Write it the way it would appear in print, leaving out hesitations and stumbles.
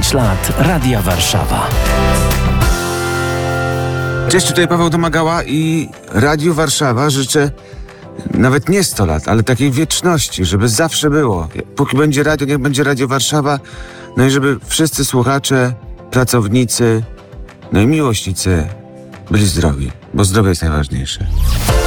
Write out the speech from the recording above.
105 lat Radia Warszawa. Cześć, tutaj Paweł Domagała i Radiu Warszawa życzę nawet nie 100 lat, ale takiej wieczności, żeby zawsze było. Póki będzie radio, niech będzie Radio Warszawa, no i żeby wszyscy słuchacze, pracownicy, no i miłośnicy byli zdrowi, bo zdrowie jest najważniejsze.